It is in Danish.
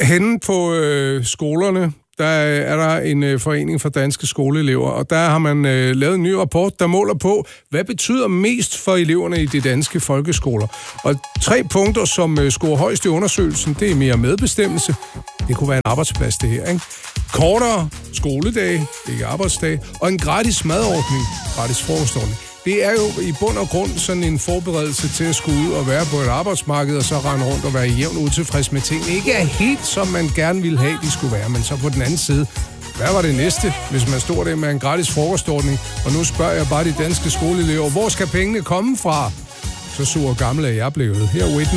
henne på skolerne, der er der en forening for danske skoleelever, og der har man lavet en ny rapport, der måler på, hvad betyder mest for eleverne i de danske folkeskoler. Og 3 punkter, som scorer højst i undersøgelsen, det er mere medbestemmelse. Det kunne være en arbejdsplads, det her, ikke? Kortere skoledage, ikke arbejdsdage, og en gratis madordning, gratis frokostordning. Det er jo i bund og grund sådan en forberedelse til at skulle ud og være på et arbejdsmarked, og så rende rundt og være jævnt utilfreds med ting. Ikke er helt, som man gerne ville have, de skulle være, men så på den anden side, hvad var det næste, hvis man stod der med en gratis frokostordning? Og nu spørger jeg bare de danske skoleelever, hvor skal pengene komme fra? Så sur og gammel er jeg blevet. Her Whitney.